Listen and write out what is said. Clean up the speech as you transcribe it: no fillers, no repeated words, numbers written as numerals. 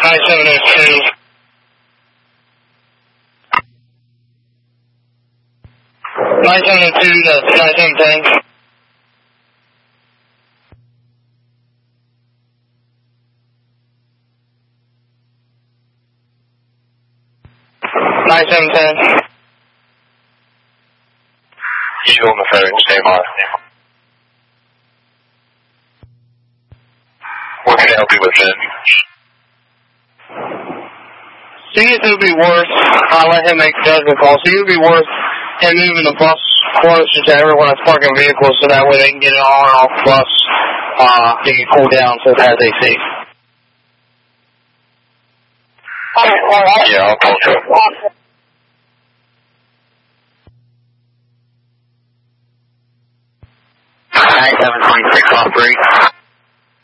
9702. 9702 to 9710. 9710. You on the phone, stay by. What can I help you with then? See if it would be worth, I'll let him make a judgment call, see if it would be worth him moving the bus closer to everyone that's parking vehicles so that way they can get it on and off the bus, they can cool down so it has AC. Yeah, I'll talk to him. 9726 off break.